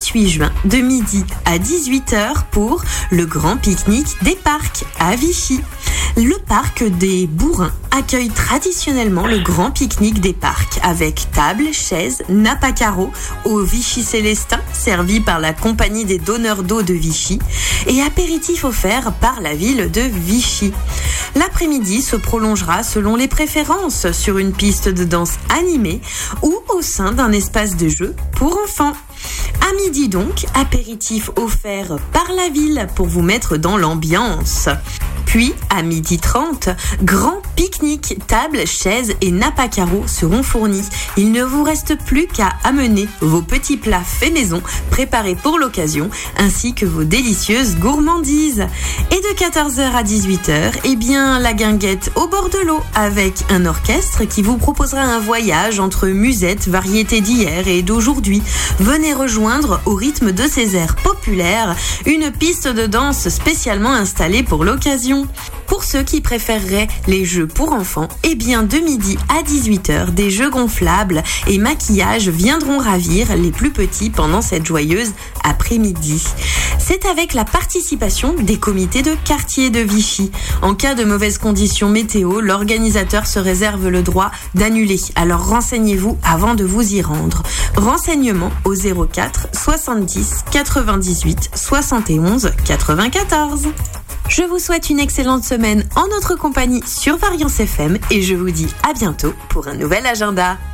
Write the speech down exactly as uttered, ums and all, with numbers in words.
vingt-huit juin de midi à dix-huit heures pour le grand pique-nique des parcs à Vichy. Le parc des Bourrins accueille traditionnellement le grand pique-nique des parcs avec table, chaises, nappe à carreaux au Vichy Célestin servi par la compagnie des donneurs d'eau de Vichy et apéritif offert par la ville de Vichy. L'après-midi se prolongera selon les préférences sur une piste de danse animée ou au sein d'un espace de jeu pour enfants. À midi donc, apéritif offert par la ville pour vous mettre dans l'ambiance. Puis, à midi trente, grand pique-nique, table, chaises et nappe à carreaux seront fournis. Il ne vous reste plus qu'à amener vos petits plats faits maison, préparés pour l'occasion, ainsi que vos délicieuses gourmandises. Et de quatorze heures à dix-huit heures, eh bien, la guinguette au bord de l'eau, avec un orchestre qui vous proposera un voyage entre musettes, variétés d'hier et d'aujourd'hui. Venez rejoindre, au rythme de ces airs populaires, une piste de danse spécialement installée pour l'occasion. Pour ceux qui préféreraient les jeux pour enfants, eh bien de midi à dix-huit heures, des jeux gonflables et maquillage viendront ravir les plus petits pendant cette joyeuse après-midi. C'est avec la participation des comités de quartier de Vichy. En cas de mauvaises conditions météo, l'organisateur se réserve le droit d'annuler. Alors renseignez-vous avant de vous y rendre. Renseignements au zéro quatre soixante-dix quatre-vingt-dix-huit soixante et onze quatre-vingt-quatorze. Je vous souhaite une excellente semaine en notre compagnie sur Variance F M et je vous dis à bientôt pour un nouvel agenda.